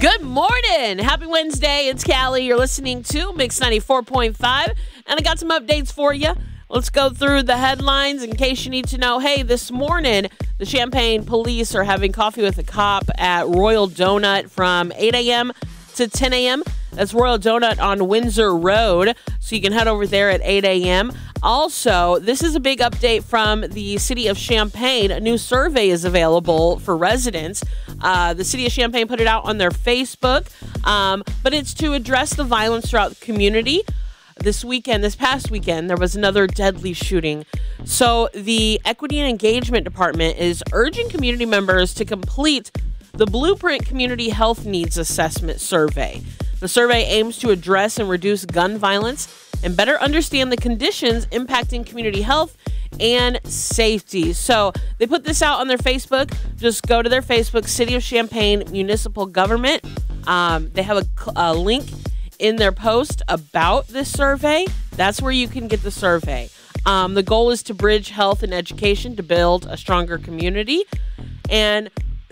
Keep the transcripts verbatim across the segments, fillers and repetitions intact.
Good morning. Happy Wednesday. It's Callie. You're listening to Mix ninety-four point five, and I got some updates for you. Let's go through the headlines in case you need to know. Hey, this morning, the Champaign police are having coffee with a cop at Royal Donut from eight a.m. to ten a.m. That's Royal Donut on Windsor Road, so you can head over there at eight a.m. Also, this is a big update from the city of Champaign. A new survey is available for residents. Uh, the city of Champaign put it out on their Facebook, um, but it's to address the violence throughout the community. This weekend, this past weekend, there was another deadly shooting. So the Equity and Engagement Department is urging community members to complete the Blueprint Community Health Needs Assessment Survey. The survey aims to address and reduce gun violence and better understand the conditions impacting community health and safety. So they put this out on their Facebook. Just go to their Facebook, City of Champaign Municipal Government. Um, they have a, a link in their post about this survey. That's where you can get the survey. Um, the goal is to bridge health and education to build a stronger community. And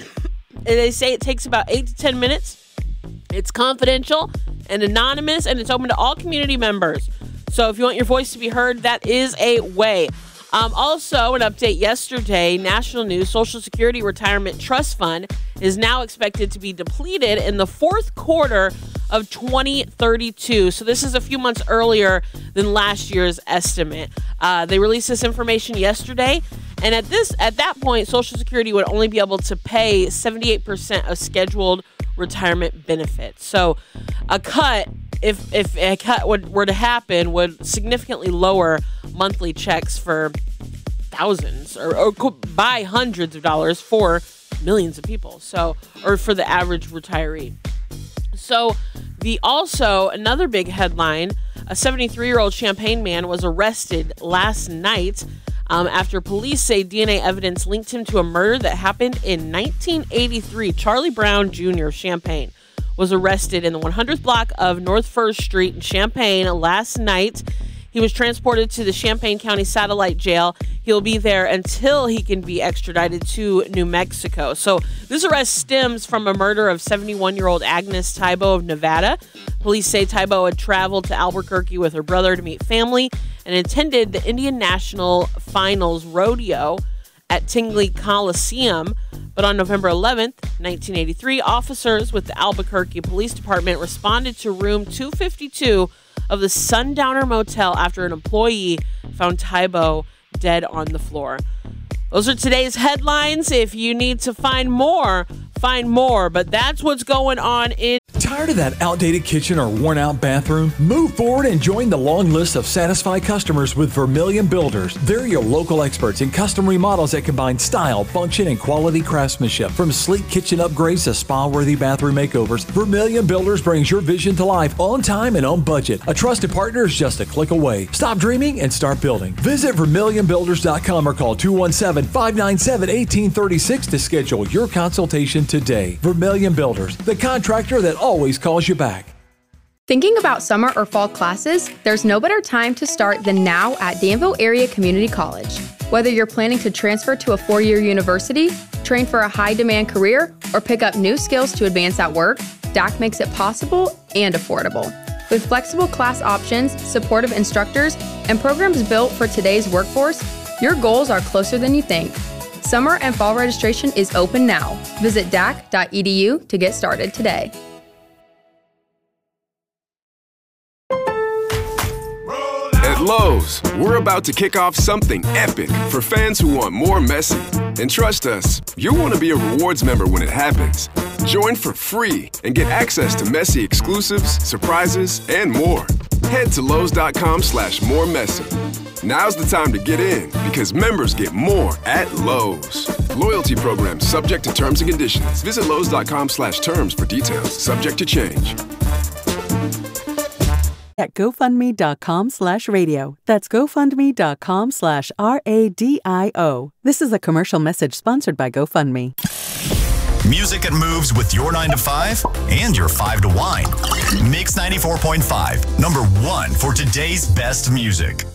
they say it takes about eight to ten minutes. It's confidential and anonymous, and it's open to all community members. So if you want your voice to be heard, that is a way. Um, also, an update yesterday, national news, Social Security Retirement Trust Fund is now expected to be depleted in the fourth quarter of twenty thirty-two. So this is a few months earlier than last year's estimate. Uh, they released this information yesterday. And at this, at that point, Social Security would only be able to pay seventy-eight percent of scheduled retirement benefits. So a cut, if if a cut would, were to happen, would significantly lower monthly checks for thousands or, or by hundreds of dollars for millions of people. So, or for the average retiree. So the also another big headline, a seventy-three-year-old Champaign man was arrested last night Um, after police say D N A evidence linked him to a murder that happened in nineteen eighty-three. Charlie Brown Junior of Champaign was arrested in the one hundredth block of North First Street in Champaign last night. He was transported to the Champaign County Satellite Jail. He'll be there until he can be extradited to New Mexico. So this arrest stems from a murder of seventy-one-year-old Agnes Tybo of Nevada. Police say Tybo had traveled to Albuquerque with her brother to meet family and attended the Indian National Finals Rodeo at Tingley Coliseum. But on November eleventh, nineteen eighty-three, officers with the Albuquerque Police Department responded to room two fifty-two of the Sundowner Motel after an employee found Tybo dead on the floor. Those are today's headlines. If you need to find more, find more. But that's what's going on in... Tired of that outdated kitchen or worn-out bathroom? Move forward and join the long list of satisfied customers with Vermilion Builders. They're your local experts in custom remodels that combine style, function, and quality craftsmanship. From sleek kitchen upgrades to spa-worthy bathroom makeovers, Vermilion Builders brings your vision to life on time and on budget. A trusted partner is just a click away. Stop dreaming and start building. Visit vermilion builders dot com or call two one seven, five nine seven, one eight three six to schedule your consultation today. Vermilion Builders, the contractor that always calls you back. Thinking about summer or fall classes? There's no better time to start than now at Danville Area Community College. Whether you're planning to transfer to a four-year university, train for a high-demand career, or pick up new skills to advance at work, D A C makes it possible and affordable. With flexible class options, supportive instructors, and programs built for today's workforce, your goals are closer than you think. Summer and fall registration is open now. Visit D A C dot E D U to get started today. At Lowe's, we're about to kick off something epic for fans who want more Messi. And trust us, you'll want to be a rewards member when it happens. Join for free and get access to Messi exclusives, surprises, and more. Head to Lowe's dot com slash more Messi. Now's the time to get in because members get more at Lowe's. Loyalty program subject to terms and conditions. Visit Lowe's dot com slash terms for details. Subject to change. At GoFundMe dot com slash radio. That's GoFundMe dot com slash R A D I O. This is a commercial message sponsored by GoFundMe. Music that moves with your nine to five and your five to wine. Mix ninety-four point five, number one for today's best music.